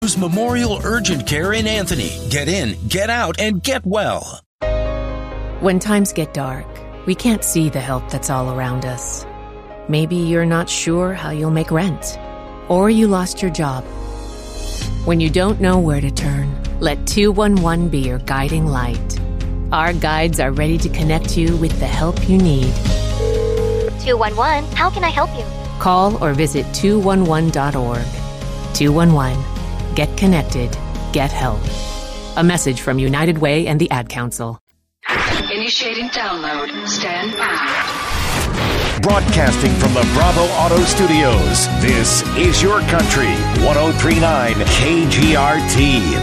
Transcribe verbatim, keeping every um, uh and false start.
Memorial Urgent Care in Anthony. Get in, get out, and get well. When times get dark, we can't see the help that's all around us. Maybe you're not sure how you'll make rent, or you lost your job. When you don't know where to turn, let two one one be your guiding light. Our guides are ready to connect you with the help you need. two one one, how can I help you? Call or visit two one one dot org. two one one. Get connected. Get help. A message from United Way and the Ad Council. Initiating download. Stand by. Broadcasting from the Bravo Auto Studios, this is Your Country, one oh three point nine K G R T.